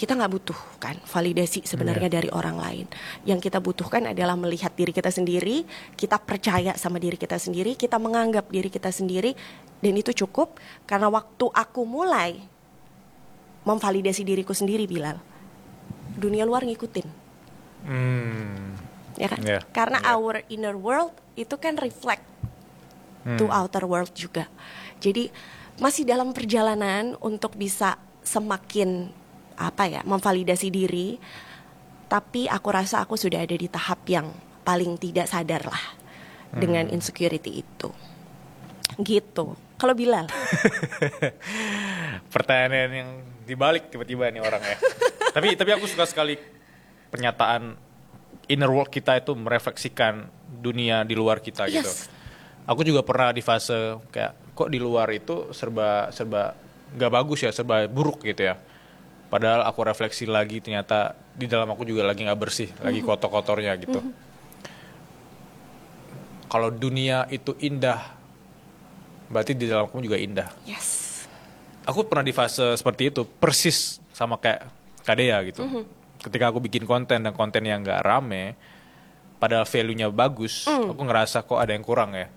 kita nggak butuhkan validasi sebenarnya dari orang lain. Yang kita butuhkan adalah melihat diri kita sendiri, kita percaya sama diri kita sendiri, kita menganggap diri kita sendiri, dan itu cukup. Karena waktu aku mulai memvalidasi diriku sendiri, Bilal, dunia luar ngikutin. Ya kan? Karena our inner world itu kan reflect to outer world juga. Jadi masih dalam perjalanan untuk bisa semakin memvalidasi diri. Tapi aku rasa aku sudah ada di tahap yang paling tidak sadar lah dengan insecurity itu. Gitu. Kalau Bilal? Pertanyaan yang dibalik tiba-tiba nih orang ya. Tapi aku suka sekali pernyataan inner world kita itu merefleksikan dunia di luar kita gitu. Aku juga pernah di fase kayak kok di luar itu serba nggak bagus ya, serba buruk gitu ya. Padahal aku refleksi lagi ternyata di dalam aku juga lagi nggak bersih, lagi kotor-kotornya gitu. Kalau dunia itu indah, berarti di dalam aku juga indah. Yes. Aku pernah di fase seperti itu, persis sama kayak Kadea gitu. Ketika aku bikin konten dan konten yang nggak rame, padahal value-nya bagus, aku ngerasa kok ada yang kurang ya.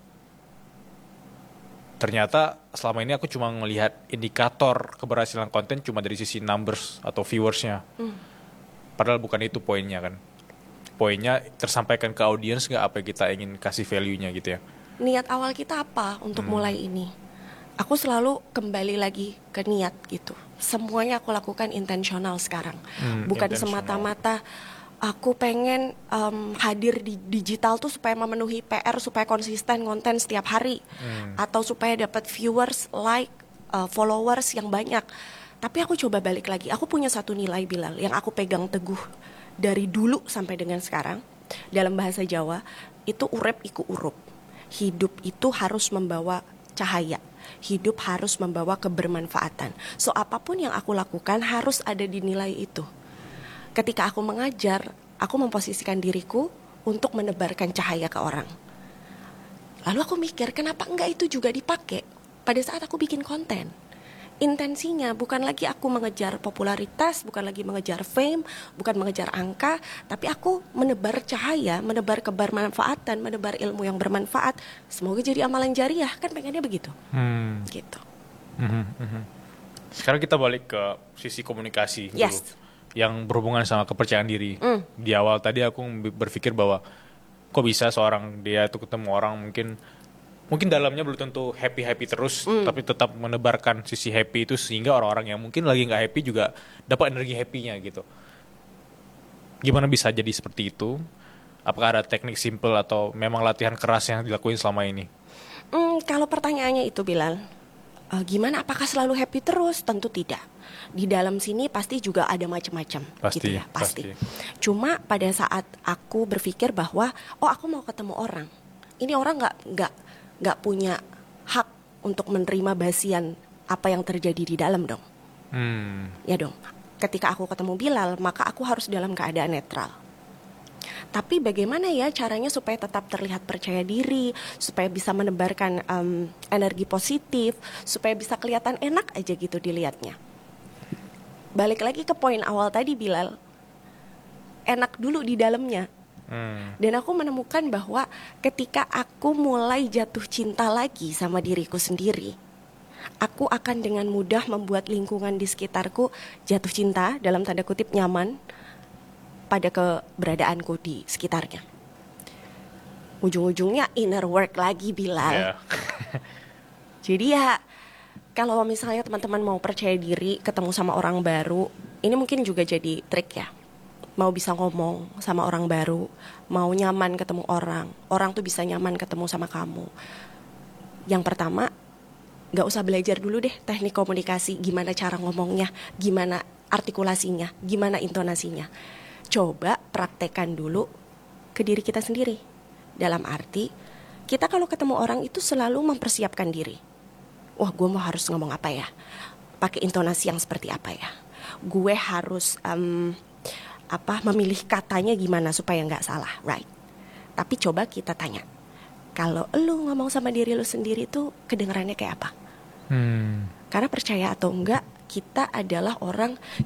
Ternyata selama ini aku cuma ngelihat indikator keberhasilan konten cuma dari sisi numbers atau viewersnya. Padahal bukan itu poinnya kan. Poinnya tersampaikan ke audiens nggak apa yang kita ingin kasih value-nya gitu ya. Niat awal kita apa untuk mulai ini? Aku selalu kembali lagi ke niat gitu. Semuanya aku lakukan intentional sekarang. Bukan semata-mata aku pengen hadir di digital tuh supaya memenuhi PR, supaya konsisten konten setiap hari, atau supaya dapat viewers, like, followers yang banyak. Tapi aku coba balik lagi, aku punya satu nilai, Bilal, yang aku pegang teguh dari dulu sampai dengan sekarang. Dalam bahasa Jawa itu urep iku urup. Hidup itu harus membawa cahaya, hidup harus membawa kebermanfaatan. So apapun yang aku lakukan harus ada di nilai itu. Ketika aku mengajar, aku memposisikan diriku untuk menebarkan cahaya ke orang. Lalu aku mikir, kenapa enggak itu juga dipakai pada saat aku bikin konten? Intensinya bukan lagi aku mengejar popularitas, bukan lagi mengejar fame, bukan mengejar angka, tapi aku menebar cahaya, menebar kebermanfaatan, menebar ilmu yang bermanfaat. Semoga jadi amalan jariah, kan pengennya begitu. Gitu. Sekarang kita balik ke sisi komunikasi dulu. Yang berhubungan sama kepercayaan diri. Di awal tadi aku berpikir bahwa kok bisa seorang dia itu ketemu orang mungkin dalamnya belum tentu happy terus, tapi tetap menebarkan sisi happy itu sehingga orang-orang yang mungkin lagi nggak happy juga dapat energi happy-nya gitu. Gimana bisa jadi seperti itu? Apakah ada teknik simple atau memang latihan keras yang dilakuin selama ini? Kalau pertanyaannya itu, Bilal, gimana? Apakah selalu happy terus? Tentu tidak. Di dalam sini pasti juga ada macam-macam, gitu ya, pasti. Cuma pada saat aku berpikir bahwa, aku mau ketemu orang, ini orang nggak punya hak untuk menerima basian apa yang terjadi di dalam dong. Ya dong. Ketika aku ketemu Bilal, maka aku harus dalam keadaan netral. Tapi bagaimana ya caranya supaya tetap terlihat percaya diri, supaya bisa menebarkan energi positif, supaya bisa kelihatan enak aja gitu dilihatnya. Balik lagi ke poin awal tadi, Bilal, enak dulu di dalamnya. Dan aku menemukan bahwa ketika aku mulai jatuh cinta lagi sama diriku sendiri, aku akan dengan mudah membuat lingkungan di sekitarku jatuh cinta, dalam tanda kutip nyaman, pada keberadaanku di sekitarnya. Ujung-ujungnya inner work lagi, Bilal. Jadi ya, kalau misalnya teman-teman mau percaya diri, ketemu sama orang baru, ini mungkin juga jadi trik ya. Mau bisa ngomong sama orang baru, mau nyaman ketemu orang tuh bisa nyaman ketemu sama kamu. Yang pertama, gak usah belajar dulu deh teknik komunikasi, gimana cara ngomongnya, gimana artikulasinya, gimana intonasinya. Coba praktekkan dulu ke diri kita sendiri. Dalam arti, kita kalau ketemu orang itu selalu mempersiapkan diri. Wah, gue mau harus ngomong apa ya? Pakai intonasi yang seperti apa ya? Gue harus memilih katanya gimana supaya nggak salah, right? Tapi coba kita tanya, kalau lu ngomong sama diri lu sendiri tuh kedengarannya kayak apa? Karena percaya atau enggak, kita adalah orang